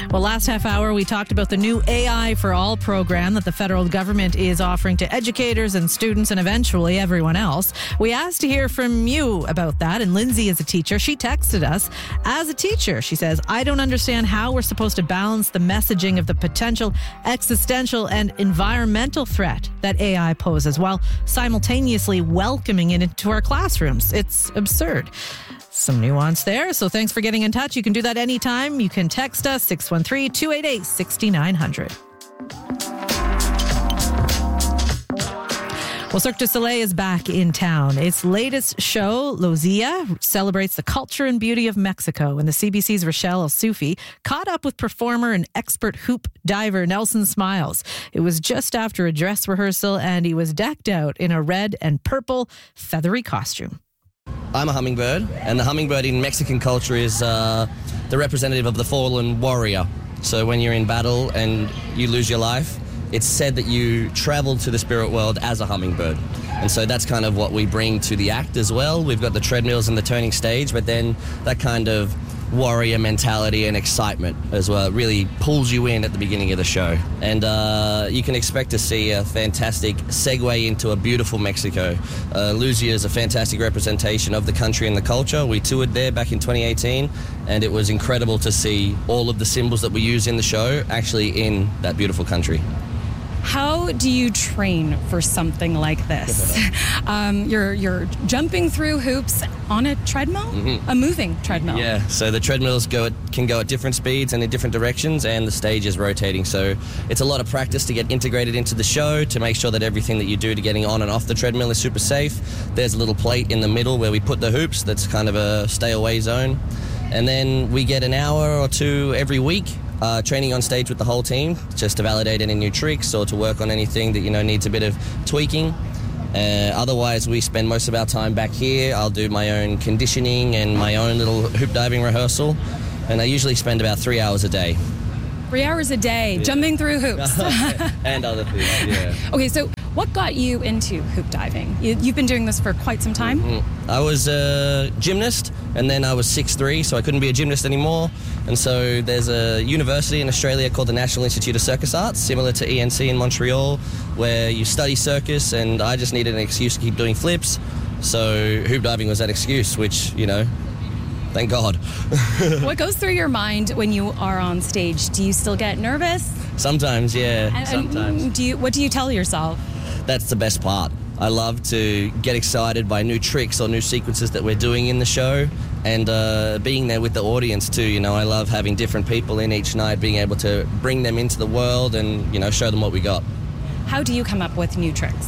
Well, last half hour, we talked about the new AI for All program that the federal government is offering to educators and students and eventually everyone else. We asked to hear from you about that, and Lindsay is a teacher. She texted us. As a teacher, she says, I don't understand how we're supposed to balance the messaging of the potential existential and environmental threat that AI poses while simultaneously welcoming it into our classrooms. It's absurd. Some nuance there. So thanks for getting in touch. You can do that anytime. You can text us 613-288-6900. Well, Cirque du Soleil is back in town. Its latest show, Lozia, celebrates the culture and beauty of Mexico. And the CBC's Rochelle El-Soufi caught up with performer and expert hoop diver Nelson Smiles. It was just after a dress rehearsal, and he was decked out in a red and purple feathery costume. I'm a hummingbird, and the hummingbird in Mexican culture is the representative of the fallen warrior. So when you're in battle and you lose your life, it's said that you travel to the spirit world as a hummingbird. And so that's kind of what we bring to the act as well. We've got the treadmills and the turning stage, but then that kind of warrior mentality and excitement as well. It really pulls you in at the beginning of the show. And you can expect to see a fantastic segue into a beautiful Mexico. Luzia is a fantastic representation of the country and the culture. We toured there back in 2018, and it was incredible to see all of the symbols that we use in the show actually in that beautiful country. How do you train for something like this? You're jumping through hoops on a treadmill, a moving treadmill. Yeah, so the treadmills can go at different speeds and in different directions, and the stage is rotating. So it's a lot of practice to get integrated into the show, to make sure that everything that you do to getting on and off the treadmill is super safe. There's a little plate in the middle where we put the hoops. That's kind of a stay away zone. And then we get an hour or two every week training on stage with the whole team, just to validate any new tricks or to work on anything that needs a bit of tweaking. Otherwise, we spend most of our time back here. I'll do my own conditioning and my own little hoop diving rehearsal, and I usually spend about 3 hours a day. 3 hours a day, jumping through hoops. And other things, yeah. Okay, so what got you into hoop diving? You've been doing this for quite some time? I was a gymnast, and then I was 6'3", so I couldn't be a gymnast anymore. And so there's a university in Australia called the National Institute of Circus Arts, similar to ENC in Montreal, where you study circus, and I just needed an excuse to keep doing flips. So hoop diving was that excuse, which, thank God. What goes through your mind when you are on stage? Do you still get nervous? Sometimes, yeah. Sometimes. What do you tell yourself? That's the best part. I love to get excited by new tricks or new sequences that we're doing in the show, and being there with the audience too. I love having different people in each night, being able to bring them into the world and, show them what we got. How do you come up with new tricks?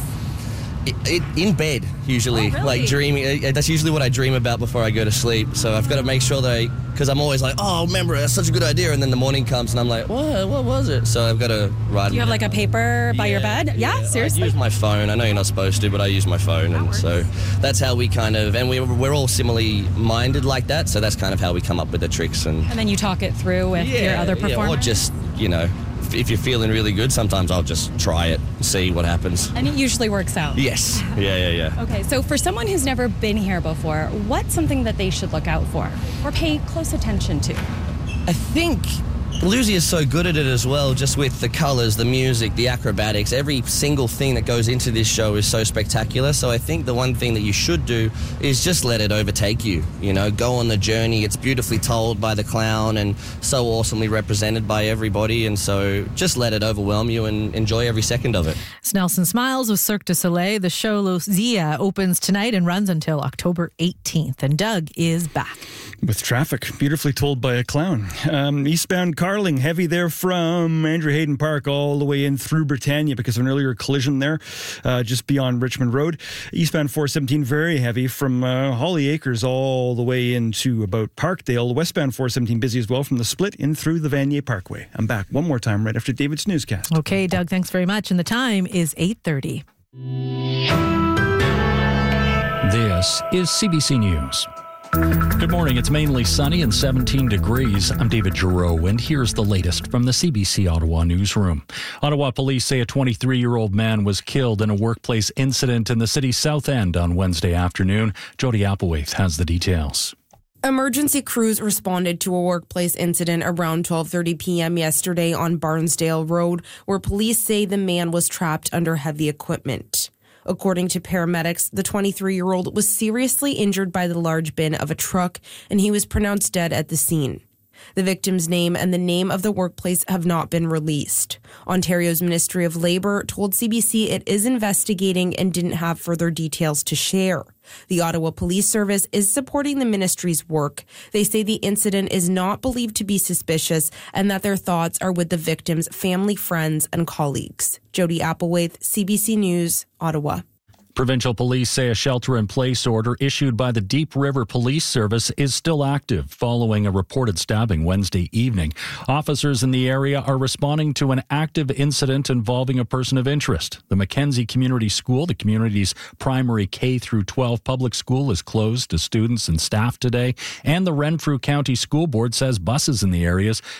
In bed, usually. Oh, really? Like dreaming. That's usually what I dream about before I go to sleep. So I've got to make sure that because I'm always like, oh, remember, that's such a good idea. And then the morning comes and I'm like, what was it? So I've got to write it. Do you have like a paper by your bed? Yeah, seriously? I use my phone. I know you're not supposed to, but I use my phone. And so that's how we kind of, and we're all similarly minded like that. So that's kind of how we come up with the tricks. And then you talk it through with your other performers? Or just, if you're feeling really good, sometimes I'll just try it, see what happens. And it usually works out. Yes. Yeah. Okay, so for someone who's never been here before, what's something that they should look out for or pay close attention to? I think Lucy is so good at it as well, just with the colors, the music, the acrobatics. Every single thing that goes into this show is so spectacular. So I think the one thing that you should do is just let it overtake you. Go on the journey. It's beautifully told by the clown and so awesomely represented by everybody. And so just let it overwhelm you and enjoy every second of it. It's Nelson Smiles with Cirque du Soleil. The show Lozia opens tonight and runs until October 18th. And Doug is back. With traffic, beautifully told by a clown. Eastbound Carling, heavy there from Andrew Hayden Park all the way in through Britannia because of an earlier collision there just beyond Richmond Road. Eastbound 417, very heavy from Holly Acres all the way into about Parkdale. Westbound 417, busy as well from the split in through the Vanier Parkway. I'm back one more time right after David's newscast. Okay, Doug, thanks very much. And the time is 8:30. This is CBC News. Good morning. It's mainly sunny and 17 degrees. I'm David Giroux, and here's the latest from the CBC Ottawa newsroom. Ottawa police say a 23-year-old man was killed in a workplace incident in the city's South End on Wednesday afternoon. Jody Applewhite has the details. Emergency crews responded to a workplace incident around 12:30 p.m. yesterday on Barnsdale Road, where police say the man was trapped under heavy equipment. According to paramedics, the 23-year-old was seriously injured by the large bin of a truck, and he was pronounced dead at the scene. The victim's name and the name of the workplace have not been released. Ontario's Ministry of Labour told CBC it is investigating and didn't have further details to share. The Ottawa Police Service is supporting the ministry's work. They say the incident is not believed to be suspicious and that their thoughts are with the victim's family, friends, and colleagues. Jody Applewaith, CBC News, Ottawa. Provincial police say a shelter-in-place order issued by the Deep River Police Service is still active following a reported stabbing Wednesday evening. Officers in the area are responding to an active incident involving a person of interest. The Mackenzie Community School, the community's primary K-12 public school, is closed to students and staff today, and the Renfrew County School Board says buses in the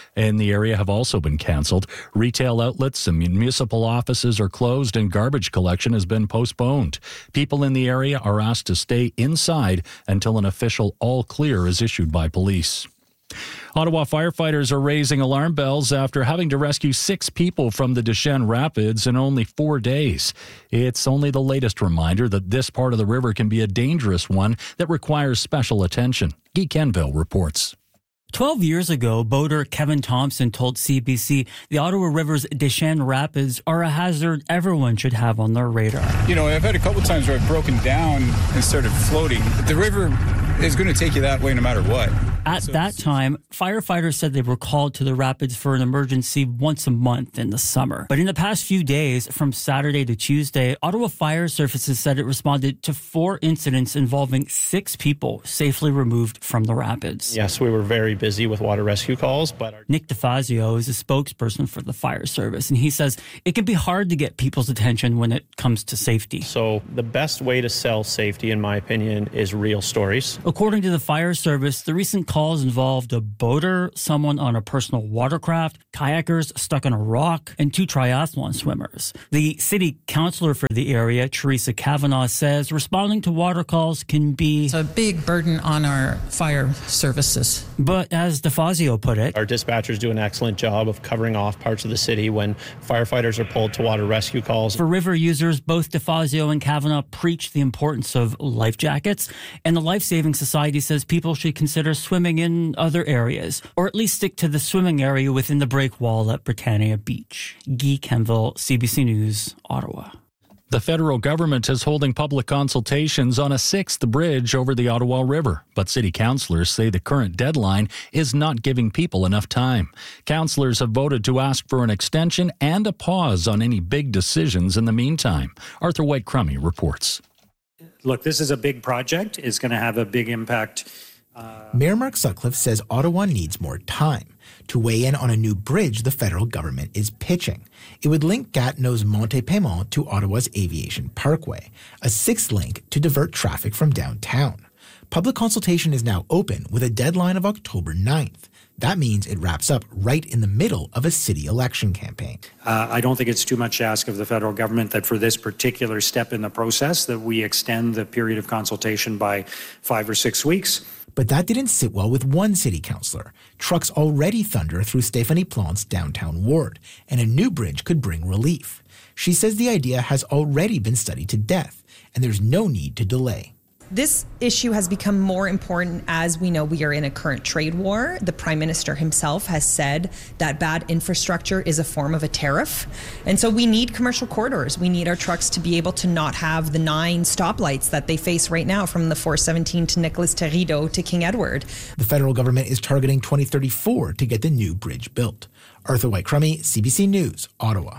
area have also been cancelled. Retail outlets and municipal offices are closed, and garbage collection has been postponed. People in the area are asked to stay inside until an official all clear is issued by police. Ottawa firefighters are raising alarm bells after having to rescue 6 people from the Deschênes Rapids in only 4 days. It's only the latest reminder that this part of the river can be a dangerous one that requires special attention. Guy Kenville reports. 12 years ago, boater Kevin Thompson told CBC the Ottawa River's Deschênes Rapids are a hazard everyone should have on their radar. You know, I've had a couple times where I've broken down and started floating. The river is going to take you that way no matter what. At that time, firefighters said they were called to the rapids for an emergency once a month in the summer. But in the past few days, from Saturday to Tuesday, Ottawa Fire Services said it responded to 4 incidents involving 6 people safely removed from the rapids. Yes, we were very busy with water rescue calls, but Nick DeFazio is a spokesperson for the fire service, and he says it can be hard to get people's attention when it comes to safety. So the best way to sell safety, in my opinion, is real stories. According to the fire service, the recent calls involved a boater, someone on a personal watercraft, kayakers stuck on a rock, and 2 triathlon swimmers. The city councillor for the area, Teresa Kavanaugh, says responding to water calls can be a big burden on our fire services. But as DeFazio put it, our dispatchers do an excellent job of covering off parts of the city when firefighters are pulled to water rescue calls. For river users, both DeFazio and Kavanaugh preach the importance of life jackets, and the Life Saving Society says people should consider swimming in other areas, or at least stick to the swimming area within the break wall at Britannia Beach. Guy Kenville, CBC News, Ottawa. The federal government is holding public consultations on a 6th bridge over the Ottawa River, but city councillors say the current deadline is not giving people enough time. Councillors have voted to ask for an extension and a pause on any big decisions in the meantime. Arthur White-Crummey reports. Look, this is a big project. It's going to have a big impact. Mayor Mark Sutcliffe says Ottawa needs more time to weigh in on a new bridge the federal government is pitching. It would link Gatineau's Monte-Paiement to Ottawa's Aviation Parkway, a 6th link to divert traffic from downtown. Public consultation is now open with a deadline of October 9th. That means it wraps up right in the middle of a city election campaign. I don't think it's too much to ask of the federal government that for this particular step in the process that we extend the period of consultation by 5 or 6 weeks. But that didn't sit well with one city councillor. Trucks already thunder through Stéphanie Plante's downtown ward, and a new bridge could bring relief. She says the idea has already been studied to death, and there's no need to delay. This issue has become more important as we know we are in a current trade war. The Prime Minister himself has said that bad infrastructure is a form of a tariff. And so we need commercial corridors. We need our trucks to be able to not have the 9 stoplights that they face right now from the 417 to Nicholas Terrido to King Edward. The federal government is targeting 2034 to get the new bridge built. Arthur White-Crummey, CBC News, Ottawa.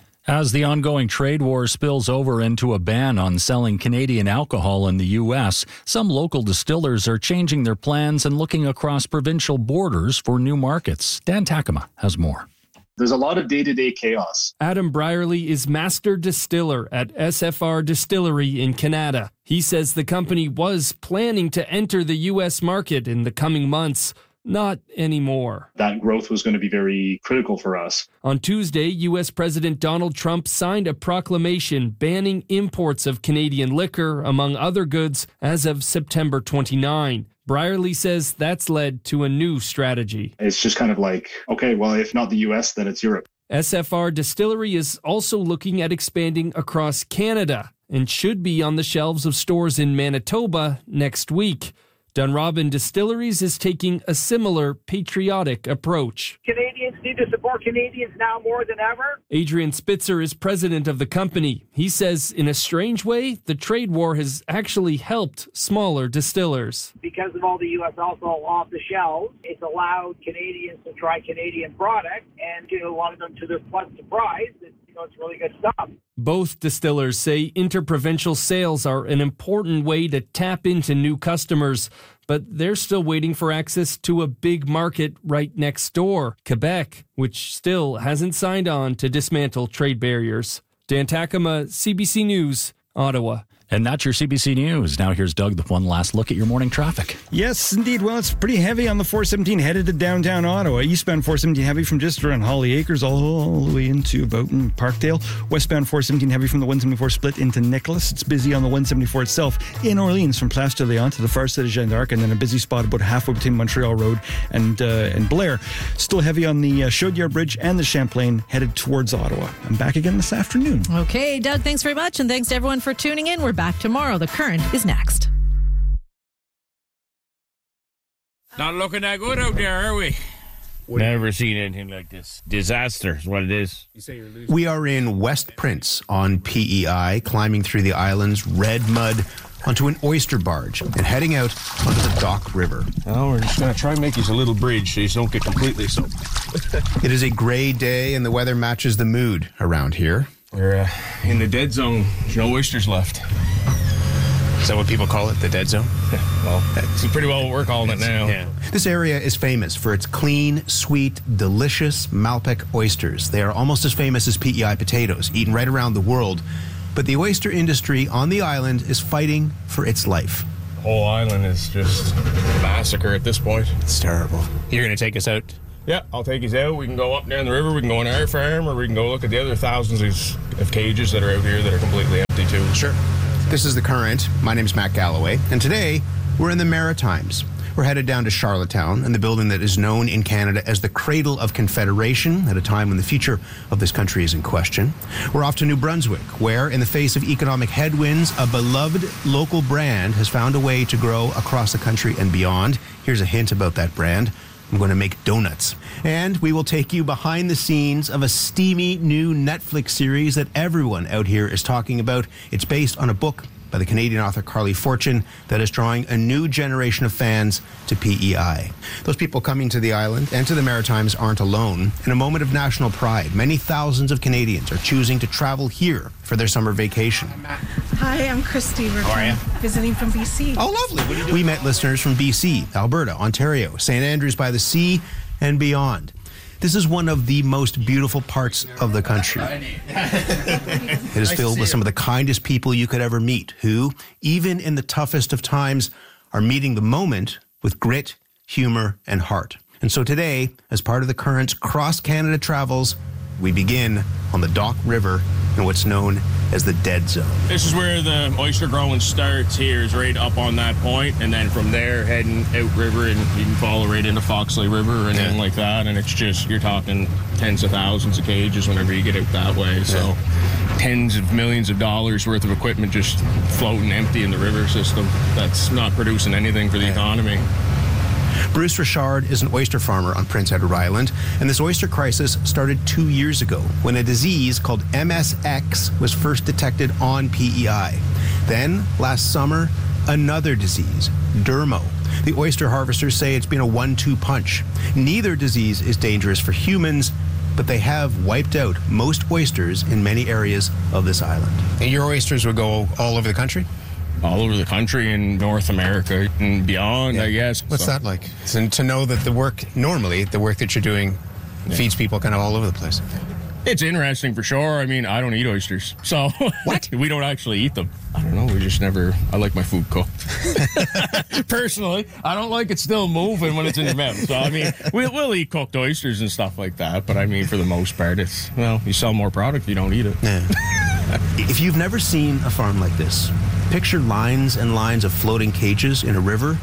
As the ongoing trade war spills over into a ban on selling Canadian alcohol in the U.S., some local distillers are changing their plans and looking across provincial borders for new markets. Dan Takema has more. There's a lot of day-to-day chaos. Adam Brierly is master distiller at SFR Distillery in Canada. He says the company was planning to enter the U.S. market in the coming months. Not anymore. That growth was going to be very critical for us. On Tuesday, U.S. President Donald Trump signed a proclamation banning imports of Canadian liquor, among other goods, as of September 29. Brierley says that's led to a new strategy. It's just kind of like, okay, well, if not the U.S., then it's Europe. SFR Distillery is also looking at expanding across Canada and should be on the shelves of stores in Manitoba next week. Dunrobin Distilleries is taking a similar patriotic approach. Canadians need to support Canadians now more than ever. Adrian Spitzer is president of the company. He says, in a strange way, the trade war has actually helped smaller distillers. Because of all the U.S. alcohol off the shelves, it's allowed Canadians to try Canadian product, and to a lot of them, to their pleasant surprise, it's really good stuff. Both distillers say interprovincial sales are an important way to tap into new customers, but they're still waiting for access to a big market right next door, Quebec, which still hasn't signed on to dismantle trade barriers. Dan Takama, CBC News, Ottawa. And that's your CBC News. Now here's Doug with one last look at your morning traffic. Yes, indeed. Well, it's pretty heavy on the 417 headed to downtown Ottawa. Eastbound 417 heavy from just around Holly Acres all the way into Boughton, Parkdale. Westbound 417 heavy from the 174 split into Nicholas. It's busy on the 174 itself in Orleans from Place de Léon to the far side of Jeanne d'Arc, and then a busy spot about halfway between Montreal Road and Blair. Still heavy on the Chaudière Bridge and the Champlain headed towards Ottawa. I'm back again this afternoon. Okay, Doug, thanks very much, and thanks to everyone for tuning in. We're back tomorrow. The Current is next. Not looking that good out there, are we? Never seen anything like this. Disaster is what it is. We are in West Prince on PEI, climbing through the island's red mud onto an oyster barge and heading out onto the Dock River. Oh, we're just going to try and make you a little bridge so you don't get completely soaked. It is a gray day and the weather matches the mood around here. We're in the dead zone. There's no oysters left. Is that what people call it, the dead zone? Well, that's pretty well what we're calling it now. Yeah. This area is famous for its clean, sweet, delicious Malpec oysters. They are almost as famous as PEI potatoes, eaten right around the world. But the oyster industry on the island is fighting for its life. The whole island is just a massacre at this point. It's terrible. You're going to take us out? Yeah, I'll take you out. We can go up down the river, we can go on our farm, or we can go look at the other thousands of cages that are out here that are completely empty too. Sure. This is The Current. My name's Matt Galloway, and today we're in the Maritimes. We're headed down to Charlottetown and the building that is known in Canada as the Cradle of Confederation at a time when the future of this country is in question. We're off to New Brunswick, where, in the face of economic headwinds, a beloved local brand has found a way to grow across the country and beyond. Here's a hint about that brand. I'm going to make donuts. And we will take you behind the scenes of a steamy new Netflix series that everyone out here is talking about. It's based on a book by the Canadian author Carly Fortune that is drawing a new generation of fans to PEI. Those people coming to the island and to the Maritimes aren't alone. In a moment of national pride, many thousands of Canadians are choosing to travel here for their summer vacation. Hi, I'm Christy. We're visiting from BC. Oh, lovely. What are you doing? We met listeners from BC, Alberta, Ontario, St. Andrews by the Sea, and beyond. This is one of the most beautiful parts of the country. It is filled with some of the kindest people you could ever meet, who, even in the toughest of times, are meeting the moment with grit, humor, and heart. And so today, as part of the Current's cross-Canada travels, we begin on the Dock River in what's known as the Dead Zone. This is where the oyster growing starts here, is right up on that point, and then from there heading out river, and you can follow right into Foxley River and anything like that, and it's just, you're talking tens of thousands of cages whenever you get out that way, so tens of millions of dollars worth of equipment just floating empty in the river system that's not producing anything for the economy. Bruce Richard is an oyster farmer on Prince Edward Island, and this oyster crisis started 2 years ago when a disease called MSX was first detected on PEI. Then, last summer, another disease, Dermo. The oyster harvesters say it's been a 1-2 punch. Neither disease is dangerous for humans, but they have wiped out most oysters in many areas of this island. And your oysters would go all over the country? All over the country and North America and beyond, I guess. What's that like? So to know that the work that you're doing feeds people kind of all over the place. It's interesting for sure. I mean, I don't eat oysters. So what? We don't actually eat them. I don't know. We just never, I like my food cooked. Personally, I don't like it still moving when it's in your mouth. So, I mean, we'll eat cooked oysters and stuff like that. But I mean, for the most part, it's, well, you sell more product, you don't eat it. Yeah. If you've never seen a farm like this, picture lines and lines of floating cages in a river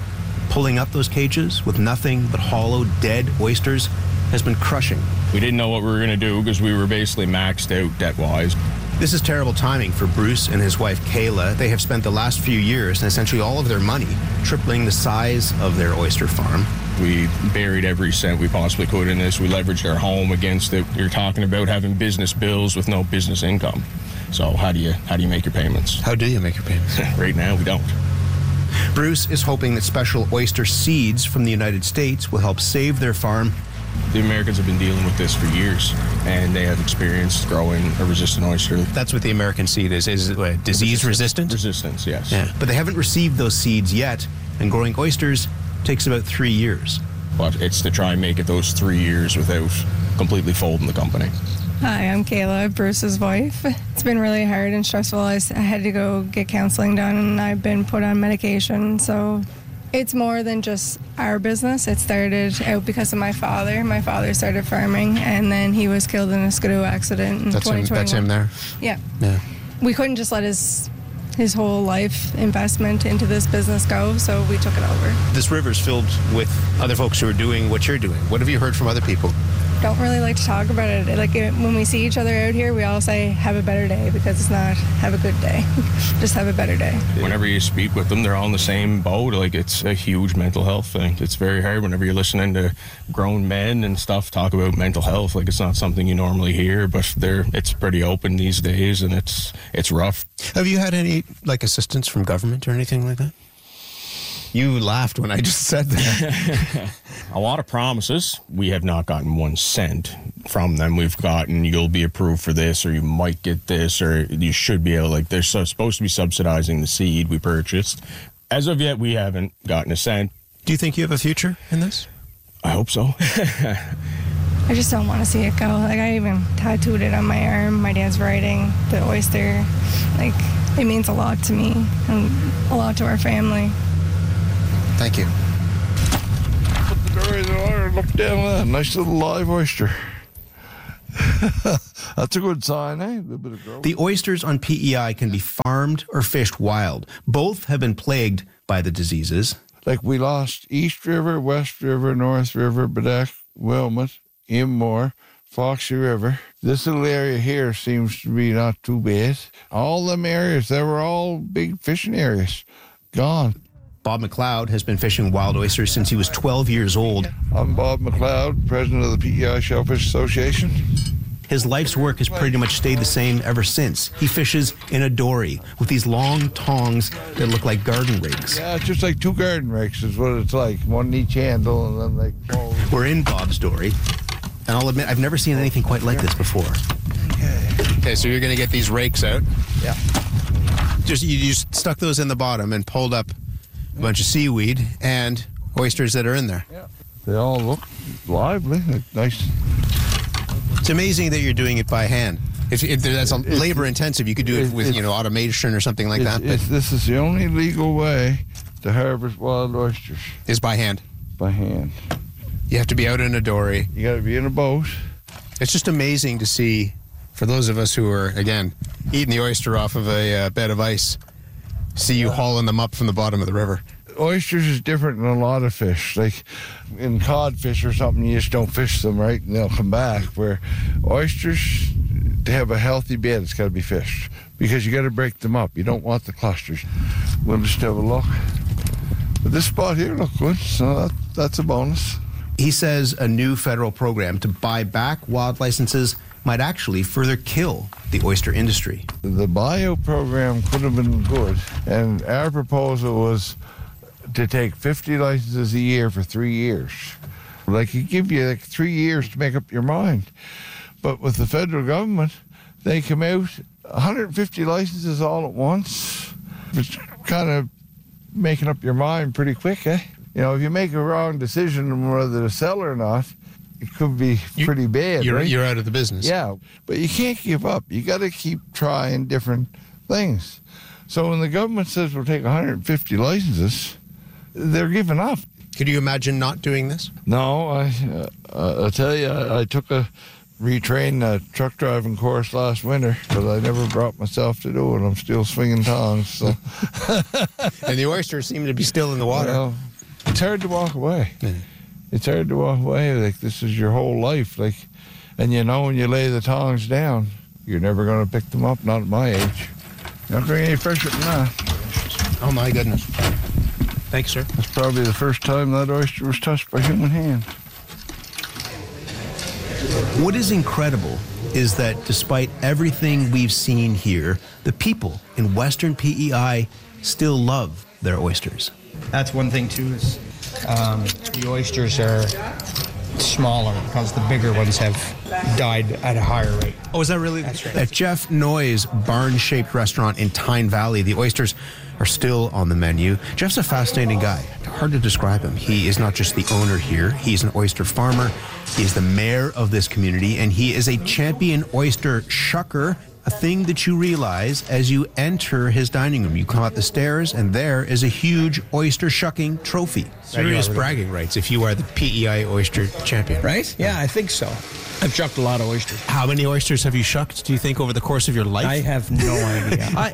Pulling up those cages with nothing but hollow, dead oysters has been crushing. We didn't know what we were going to do because we were basically maxed out debt-wise. This is terrible timing for Bruce and his wife, Kayla. They have spent the last few years and essentially all of their money tripling the size of their oyster farm. We buried every cent we possibly could in this. We leveraged our home against it. You're talking about having business bills with no business income. So how do you make your payments? How do you make your payments? Right now, we don't. Bruce is hoping that special oyster seeds from the United States will help save their farm. The Americans have been dealing with this for years, and they have experience growing a resistant oyster. That's what the American seed is. Is it disease resistant? Resistance, yes. Yeah, but they haven't received those seeds yet, and growing oysters takes about 3 years. But it's to try and make it those 3 years without completely folding the company. Hi, I'm Kayla, Bruce's wife. It's been really hard and stressful. I had to go get counseling done, and I've been put on medication, so it's more than just our business. It started out because of my father. My father started farming, and then he was killed in a Skidoo accident in 2021. That's him there? Yeah. Yeah. We couldn't just let his whole life investment into this business go, so we took it over. This river's filled with other folks who are doing what you're doing. What have you heard from other people? Don't really like to talk about it. Like when we see each other out here, we all say, have a better day, because it's not have a good day. Just have a better day. Whenever you speak with them, they're all in the same boat. Like, it's a huge mental health thing. It's very hard whenever you're listening to grown men and stuff talk about mental health. Like, it's not something you normally hear, but it's pretty open these days, and it's rough. Have you had any, assistance from government or anything like that? You laughed when I just said that. A lot of promises. We have not gotten 1 cent from them. We've gotten, you'll be approved for this, or you might get this, or you should be able, they're supposed to be subsidizing the seed we purchased. As of yet, we haven't gotten a cent. Do you think you have a future in this? I hope so. I just don't want to see it go. I even tattooed it on my arm. My dad's writing the oyster. It means a lot to me and a lot to our family. Thank you. Put the door in the water, look down at that nice little live oyster. That's a good sign, eh? The oysters on PEI can be farmed or fished wild. Both have been plagued by the diseases. We lost East River, West River, North River, Baddeck, Wilmot, Immore, Foxy River. This little area here seems to be not too bad. All them areas, they were all big fishing areas. Gone. Bob McLeod has been fishing wild oysters since he was 12 years old. I'm Bob McLeod, president of the PEI Shellfish Association. His life's work has pretty much stayed the same ever since. He fishes in a dory with these long tongs that look like garden rakes. Yeah, it's just like 2 garden rakes is what it's like. One in each handle, and then We're in Bob's dory, and I'll admit I've never seen anything quite like this before. Okay, so you're going to get these rakes out. Yeah. You just stuck those in the bottom and pulled up a bunch of seaweed and oysters that are in there. Yeah. They all look lively, nice. It's amazing that you're doing it by hand. If that's labor intensive, you could do it with automation or something like that. But this is the only legal way to harvest wild oysters. Is by hand. By hand. You have to be out in a dory. You got to be in a boat. It's just amazing to see, for those of us who are, again, eating the oyster off of a bed of ice, see you hauling them up from the bottom of the river. Oysters is different than a lot of fish. Like in codfish or something, you just don't fish them, right? And they'll come back. Where oysters, to have a healthy bed, it's got to be fished. Because you got to break them up. You don't want the clusters. We'll just have a look. But this spot here looks good, so that's a bonus. He says a new federal program to buy back wild licenses might actually further kill the oyster industry. The bio program could have been good, and our proposal was to take 50 licenses a year for 3 years. It give you 3 years to make up your mind. But with the federal government, they come out 150 licenses all at once. It's kind of making up your mind pretty quick, eh? If you make a wrong decision on whether to sell or not, it could be pretty bad. You're out of the business. Yeah, but you can't give up. You got to keep trying different things. So when the government says we'll take 150 licenses, they're giving up. Could you imagine not doing this? No, I tell you, I took a retrained truck driving course last winter, but I never brought myself to do it. I'm still swinging tongs. So. And the oysters seem to be still in the water. Well, It's hard to walk away. It's hard to walk away. Like, this is your whole life. Like, and you know, when you lay the tongs down, you're never going to pick them up, not at my age. Not bring any fresher than that. Oh, my goodness. Thanks, sir. That's probably the first time that oyster was touched by human hand. What is incredible is that despite everything we've seen here, the people in Western PEI still love their oysters. That's one thing, too, is the oysters are smaller because the bigger ones have died at a higher rate. Oh, is that really? That's right. At Jeff Noy's barn-shaped restaurant in Tyne Valley, the oysters are still on the menu. Jeff's a fascinating guy. Hard to describe him. He is not just the owner here. He's an oyster farmer. He is the mayor of this community, and he is a champion oyster shucker, a thing that you realize as you enter his dining room. You come up the stairs, and there is a huge oyster shucking trophy. Serious bragging rights if you are the PEI oyster champion. Right? Yeah, I think so. I've shucked a lot of oysters. How many oysters have you shucked, do you think, over the course of your life? I have no idea.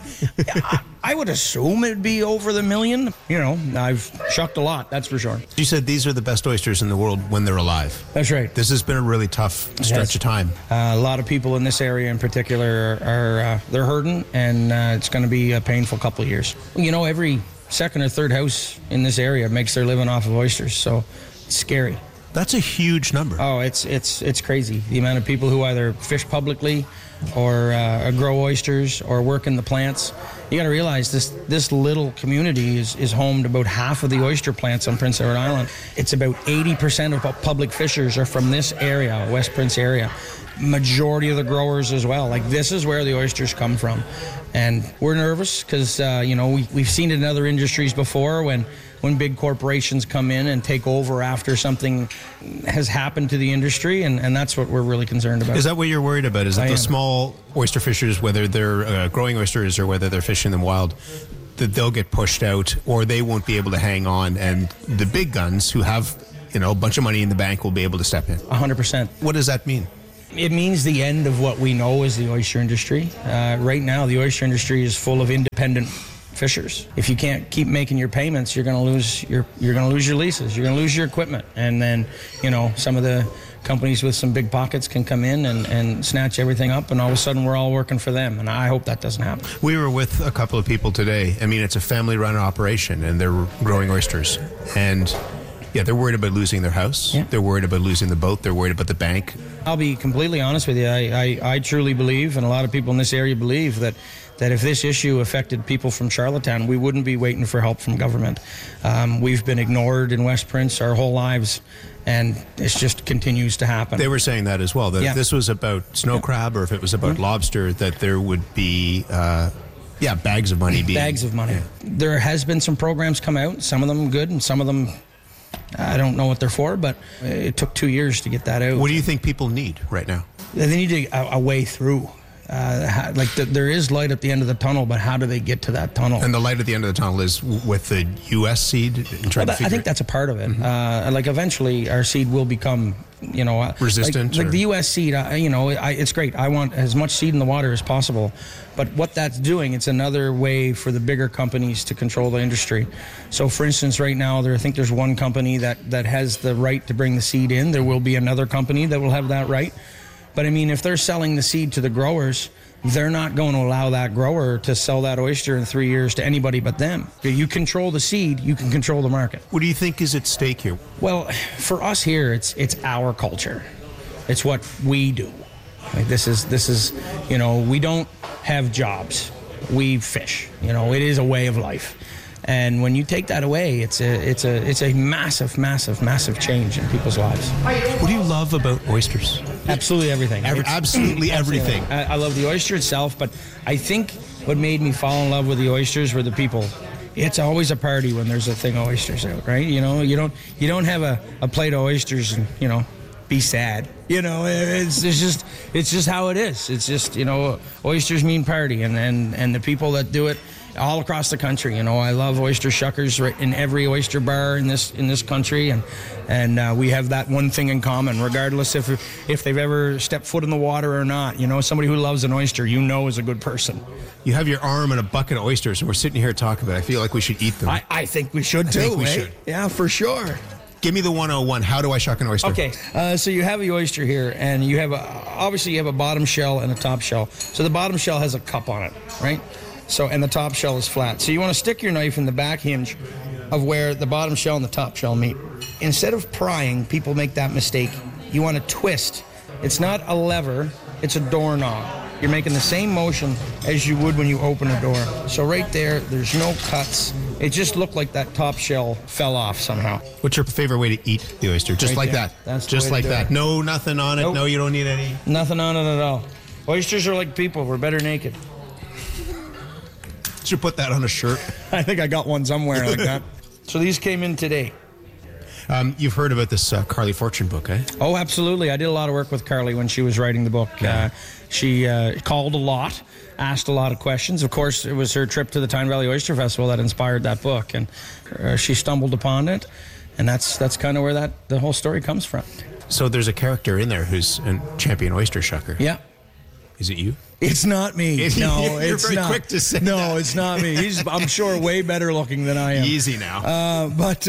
I would assume it'd be over the million. You know, I've shucked a lot, that's for sure. You said these are the best oysters in the world when they're alive. That's right. This has been a really tough stretch of time. A lot of people in this area in particular are they're hurting, and it's going to be a painful couple of years. You know, every second or third house in this area makes their living off of oysters, so it's scary. That's a huge number. Oh, it's crazy. The amount of people who either fish publicly or grow oysters or work in the plants. You got to realize this little community is home to about half of the oyster plants on Prince Edward Island. It's about 80% of public fishers are from this area, West Prince area. Majority of the growers as well. Like, this is where the oysters come from. And we're nervous because, you know, we've seen it in other industries before when big corporations come in and take over after something has happened to the industry, and that's what we're really concerned about. Is that what you're worried about? Is that the small oyster fishers, whether they're growing oysters or whether they're fishing them wild, that they'll get pushed out or they won't be able to hang on, and the big guns who have, you know, a bunch of money in the bank will be able to step in? 100%. What does that mean? It means the end of what we know as the oyster industry. Right now, the oyster industry is full of independent fishers. If you can't keep making your payments, you're going to lose your leases. You're going to lose your equipment, and then, you know, some of the companies with some big pockets can come in and snatch everything up, and all of a sudden we're all working for them. And I hope that doesn't happen. We were with a couple of people today. I mean, it's a family-run operation, and they're growing oysters, and yeah, they're worried about losing their house. Yeah. They're worried about losing the boat. They're worried about the bank. I'll be completely honest with you. I truly believe, and a lot of people in this area believe, that if this issue affected people from Charlottetown, we wouldn't be waiting for help from government. We've been ignored in West Prince our whole lives, and it just continues to happen. They were saying that as well, that if this was about snow crab or if it was about lobster, that there would be bags of money being... Bags of money. Yeah. There has been some programs come out, some of them good and some of them... I don't know what they're for, but it took 2 years to get that out. What do you think people need right now? They need a way through. There is light at the end of the tunnel, but how do they get to that tunnel? And the light at the end of the tunnel is with the U.S. seed? I think that's a part of it. Mm-hmm. Eventually our seed will become, resistant? Like the U.S. seed, it's great. I want as much seed in the water as possible. But what that's doing, it's another way for the bigger companies to control the industry. So, for instance, right now, I think there's one company that has the right to bring the seed in. There will be another company that will have that right. But, I mean, if they're selling the seed to the growers, they're not going to allow that grower to sell that oyster in 3 years to anybody but them. You control the seed, you can control the market. What do you think is at stake here? Well, for us here, it's our culture. It's what we do. Like this is we don't have jobs. We fish. It is a way of life. And when you take that away, it's a massive, massive, massive change in people's lives. What do you love about oysters? Absolutely everything. Absolutely everything. I love the oyster itself, but I think what made me fall in love with the oysters were the people. It's always a party when there's a thing of oysters out, right? You don't have a plate of oysters and be sad. It's just how it is. It's just oysters mean party, and the people that do it. all across the country. I love oyster shuckers right in every oyster bar in this country, and we have that one thing in common, regardless if they've ever stepped foot in the water or not. Somebody who loves an oyster, is a good person. You have your arm in a bucket of oysters, and we're sitting here talking about it. I feel like we should eat them. I think we should too. I think we should. Yeah, for sure. Give me the 101. How do I shuck an oyster? Okay, so you have the oyster here, and you have a bottom shell and a top shell. So the bottom shell has a cup on it, right? So, and the top shell is flat. So you want to stick your knife in the back hinge of where the bottom shell and the top shell meet. Instead of prying, people make that mistake. You want to twist. It's not a lever, it's a doorknob. You're making the same motion as you would when you open a door. So right there's no cuts. It just looked like that top shell fell off somehow. What's your favorite way to eat the oyster? Just right like there. that? That's just like that? No, nothing on it? Nope. No, you don't need any? Nothing on it at all. Oysters are like people. We're better naked. Should put that on a shirt. I think I got one somewhere like that. So these came in today. You've heard about this Carly Fortune book, eh? Oh, absolutely. I did a lot of work with Carly when she was writing the book. Yeah. She called a lot, asked a lot of questions. Of course, it was her trip to the Tyne Valley Oyster Festival that inspired that book, and she stumbled upon it, and that's kind of where the whole story comes from. So there's a character in there who's a champion oyster shucker. Yeah. Is it you? It's not me. No, You're it's very not. quick to say no, that. It's not me. He's, I'm sure, way better looking than I am. Easy now.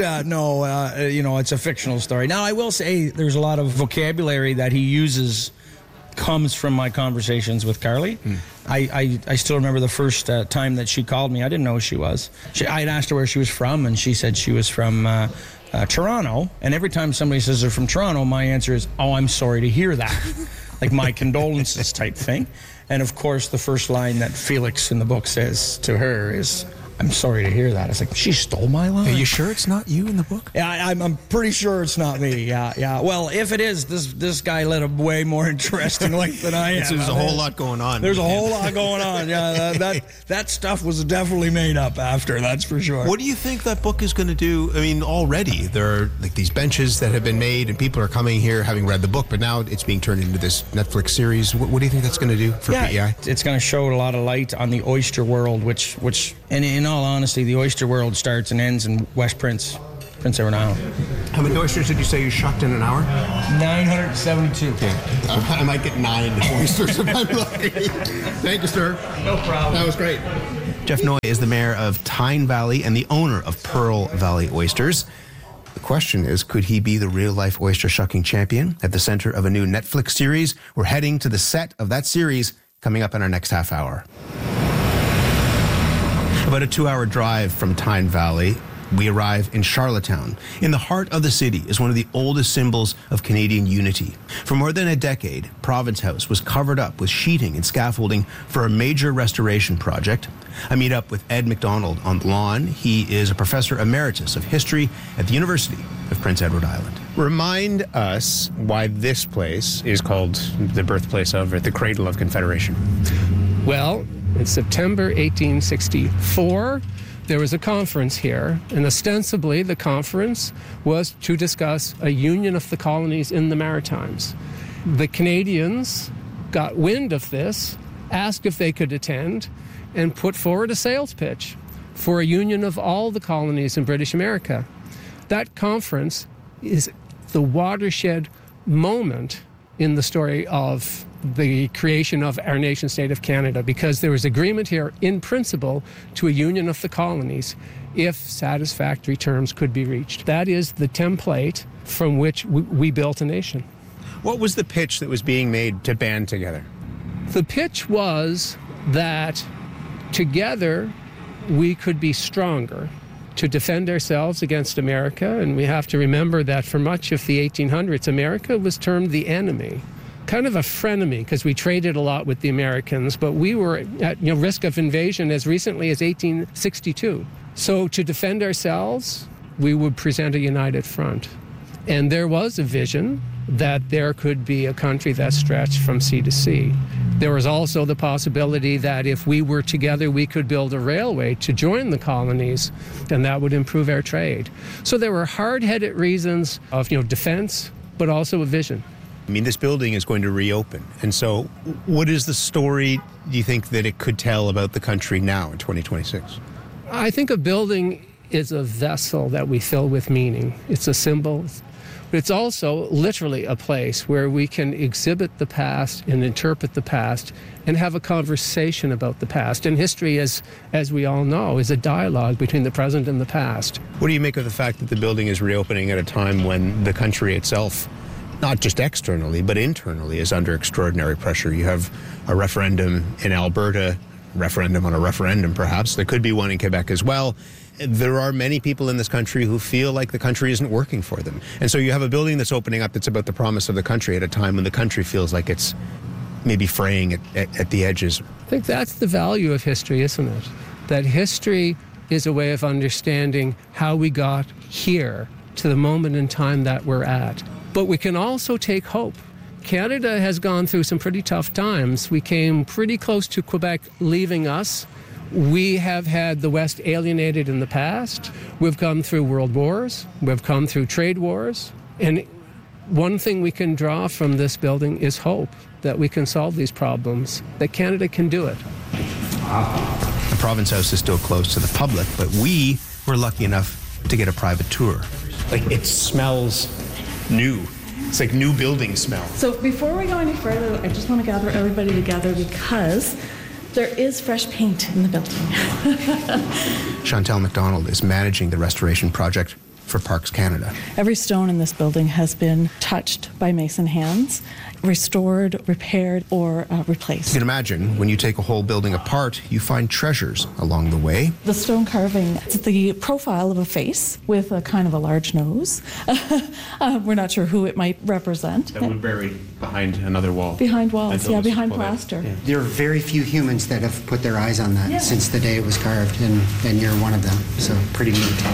No, it's a fictional story. Now, I will say there's a lot of vocabulary that he uses comes from my conversations with Carly. I still remember the first time that she called me. I didn't know who she was. I had asked her where she was from, and she said she was from Toronto. And every time somebody says they're from Toronto, my answer is, "Oh, I'm sorry to hear that." Like my condolences type thing. And of course, the first line that Felix in the book says to her is, "I'm sorry to hear that." It's like, she stole my line. Are you sure it's not you in the book? Yeah, I'm pretty sure it's not me. Yeah. Well, if it is, this guy led a way more interesting life than I am. There's a whole lot going on. There's a whole lot going on. Yeah, that stuff was definitely made up after, that's for sure. What do you think that book is going to do? I mean, already there are like these benches that have been made, and people are coming here having read the book, but now it's being turned into this Netflix series. What do you think that's going to do for PEI? It's going to show a lot of light on the oyster world, which and in all honesty, the oyster world starts and ends in West Prince Edward Island. How many oysters did you say you shucked in an hour? 972. Okay. I might get 9 oysters if I'm lucky. Thank you, sir. No problem. That was great. Jeff Noy is the mayor of Tyne Valley and the owner of Pearl Valley Oysters. The question is, could he be the real-life oyster shucking champion? At the center of a new Netflix series, we're heading to the set of that series coming up in our next half hour. About a 2-hour drive from Tyne Valley, we arrive in Charlottetown. In the heart of the city is one of the oldest symbols of Canadian unity. For more than a decade, Province House was covered up with sheeting and scaffolding for a major restoration project. I meet up with Ed McDonald on the lawn. He is a professor emeritus of history at the University of Prince Edward Island. Remind us why this place is called the birthplace of, or the cradle of Confederation. Well, in September 1864, there was a conference here, and ostensibly the conference was to discuss a union of the colonies in the Maritimes. The Canadians got wind of this, asked if they could attend, and put forward a sales pitch for a union of all the colonies in British America. That conference is the watershed moment in the story of the creation of our nation state of Canada, because there was agreement here in principle to a union of the colonies if satisfactory terms could be reached. That is the template from which we built a nation. What was the pitch that was being made to band together? The pitch was that together we could be stronger to defend ourselves against America, and we have to remember that for much of the 1800s, America was termed the enemy. Kind of a frenemy, because we traded a lot with the Americans, but we were at risk of invasion as recently as 1862. So to defend ourselves, we would present a united front. And there was a vision that there could be a country that stretched from sea to sea. There was also the possibility that if we were together, we could build a railway to join the colonies, and that would improve our trade. So there were hard-headed reasons of defense, but also a vision. I mean, this building is going to reopen. And so what is the story, do you think, that it could tell about the country now in 2026? I think a building is a vessel that we fill with meaning. It's a symbol. But it's also literally a place where we can exhibit the past and interpret the past and have a conversation about the past. And history, as we all know, is a dialogue between the present and the past. What do you make of the fact that the building is reopening at a time when the country itself, not just externally, but internally, is under extraordinary pressure? You have a referendum in Alberta, referendum on a referendum perhaps. There could be one in Quebec as well. There are many people in this country who feel like the country isn't working for them. And so you have a building that's opening up that's about the promise of the country at a time when the country feels like it's maybe fraying at the edges. I think that's the value of history, isn't it? That history is a way of understanding how we got here to the moment in time that we're at. But we can also take hope. Canada has gone through some pretty tough times. We came pretty close to Quebec leaving us. We have had the West alienated in the past. We've come through world wars. We've come through trade wars. And one thing we can draw from this building is hope that we can solve these problems, that Canada can do it. The Province House is still closed to the public, but we were lucky enough to get a private tour. Like, it smells new. It's like new building smell. So before we go any further, I just want to gather everybody together because there is fresh paint in the building. Chantal McDonald is managing the restoration project for Parks Canada. Every stone in this building has been touched by mason hands, restored, repaired, or replaced. You can imagine when you take a whole building apart, you find treasures along the way. The stone carving is the profile of a face with a kind of a large nose. We're not sure who it might represent. That was buried behind another wall. Behind walls, yeah, behind plaster. Yeah. There are very few humans that have put their eyes on that since the day it was carved, and you're one of them, so pretty neat.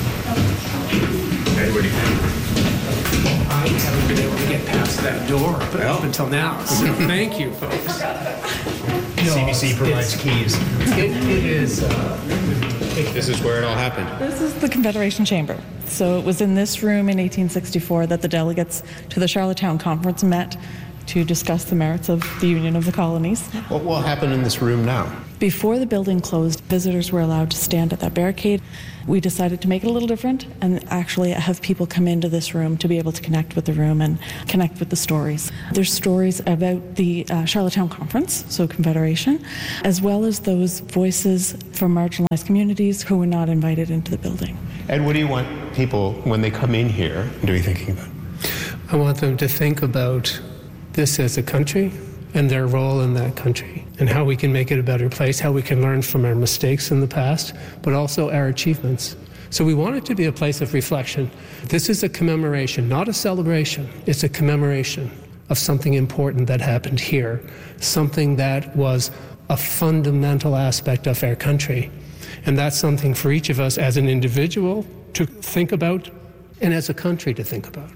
I haven't been able to get past that door up until now, so thank you, folks. CBC provides keys. It is. This is where it all happened. This is the Confederation Chamber. So it was in this room in 1864 that the delegates to the Charlottetown Conference met to discuss the merits of the Union of the Colonies. What will happen in this room now? Before the building closed, visitors were allowed to stand at that barricade. We decided to make it a little different and actually have people come into this room to be able to connect with the room and connect with the stories. There's stories about the Charlottetown Conference, so Confederation, as well as those voices from marginalized communities who were not invited into the building. Ed, what do you want people, when they come in here, to be thinking about? I want them to think about this as a country and their role in that country and how we can make it a better place, how we can learn from our mistakes in the past, but also our achievements. So we want it to be a place of reflection. This is a commemoration, not a celebration. It's a commemoration of something important that happened here, something that was a fundamental aspect of our country. And that's something for each of us as an individual to think about and as a country to think about.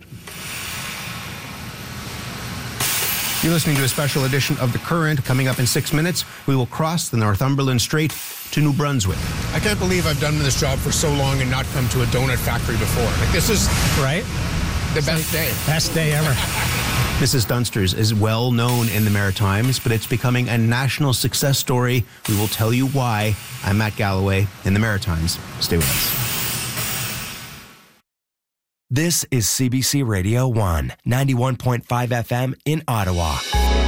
You're listening to a special edition of The Current. Coming up in 6 minutes, we will cross the Northumberland Strait to New Brunswick. I can't believe I've done this job for so long and not come to a donut factory before. Like, this is right. The best day. Best day ever. Mrs. Dunster's is well known in the Maritimes, but it's becoming a national success story. We will tell you why. I'm Matt Galloway in the Maritimes. Stay with us. This is CBC Radio 1, 91.5 FM in Ottawa.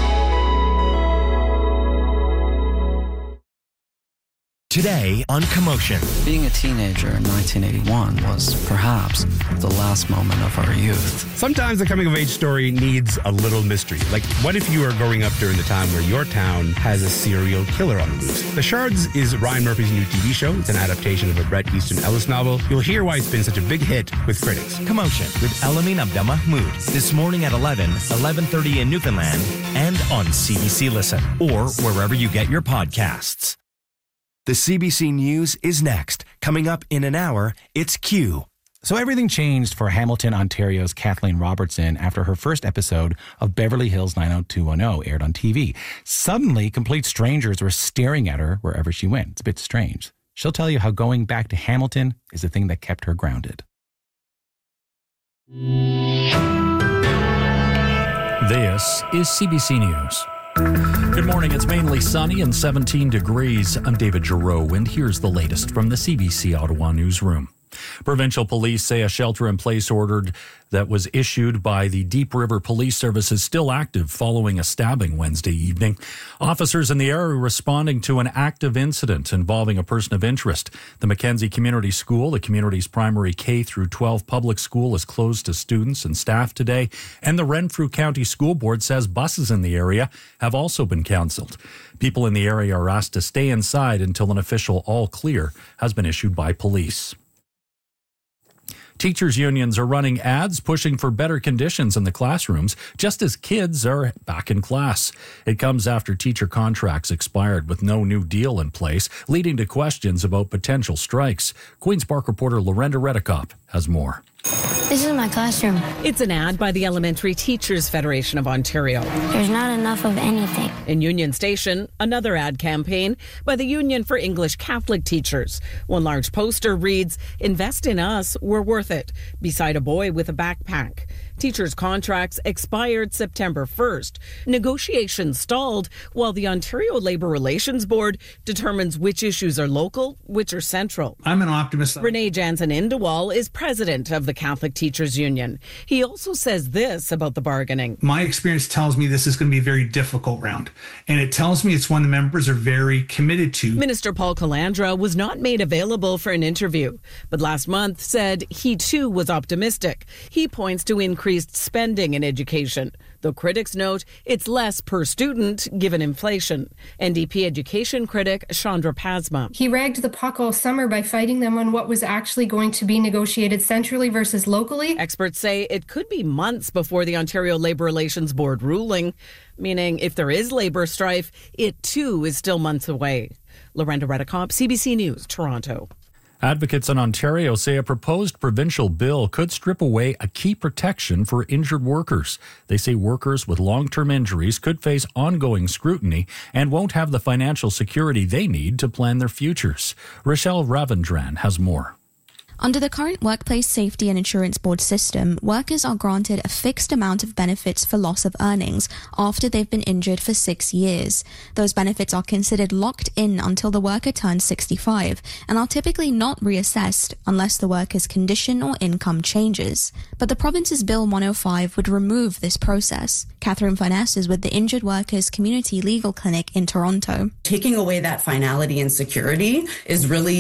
Today on Commotion. Being a teenager in 1981 was perhaps the last moment of our youth. Sometimes the coming-of-age story needs a little mystery. Like, what if you are growing up during the time where your town has a serial killer on the loose? The Shards is Ryan Murphy's new TV show. It's an adaptation of a Bret Easton Ellis novel. You'll hear why it's been such a big hit with critics. Commotion with Elamin Abdelmahmoud. This morning at 11:30 in Newfoundland, and on CBC Listen, or wherever you get your podcasts. The CBC News is next. Coming up in an hour, it's Q. So everything changed for Hamilton, Ontario's Kathleen Robertson after her first episode of Beverly Hills 90210 aired on TV. Suddenly, complete strangers were staring at her wherever she went. It's a bit strange. She'll tell you how going back to Hamilton is the thing that kept her grounded. This is CBC News. Good morning. It's mainly sunny and 17 degrees. I'm David Giroux, and here's the latest from the CBC Ottawa newsroom. Provincial police say a shelter-in-place order that was issued by the Deep River Police Service is still active following a stabbing Wednesday evening. Officers in the area responding to an active incident involving a person of interest. The Mackenzie Community School, the community's primary K-12 public school, is closed to students and staff today, and the Renfrew County School Board says buses in the area have also been cancelled. People in the area are asked to stay inside until an official all clear has been issued by police. Teachers' unions are running ads pushing for better conditions in the classrooms just as kids are back in class. It comes after teacher contracts expired with no new deal in place, leading to questions about potential strikes. Queen's Park reporter Lorenda Redekop has more. This is my classroom. It's an ad by the Elementary Teachers Federation of Ontario. There's not enough of anything. In Union Station, another ad campaign by the Union for English Catholic Teachers. One large poster reads, "Invest in us, we're worth it," beside a boy with a backpack. Teachers' contracts expired September 1st. Negotiations stalled while the Ontario Labour Relations Board determines which issues are local, which are central. I'm an optimist. Renee Jansen-Indewal is president of the Catholic Teachers Union. He also says this about the bargaining. My experience tells me this is going to be a very difficult round, and it tells me it's one the members are very committed to. Minister Paul Calandra was not made available for an interview, but last month said he too was optimistic. He points to increased spending in education, though critics note it's less per student given inflation. NDP education critic Chandra Pasma. He ragged the puck all summer by fighting them on what was actually going to be negotiated centrally versus locally. Experts say it could be months before the Ontario Labour Relations Board ruling, meaning if there is labour strife, it too is still months away. Lorenda Redekop, CBC News, Toronto. Advocates in Ontario say a proposed provincial bill could strip away a key protection for injured workers. They say workers with long-term injuries could face ongoing scrutiny and won't have the financial security they need to plan their futures. Rochelle Ravindran has more. Under the current Workplace Safety and Insurance Board system, workers are granted a fixed amount of benefits for loss of earnings after they've been injured for 6 years. Those benefits are considered locked in until the worker turns 65 and are typically not reassessed unless the worker's condition or income changes. But the province's Bill 105 would remove this process. Catherine Furness is with the Injured Workers Community Legal Clinic in Toronto. Taking away that finality and security is really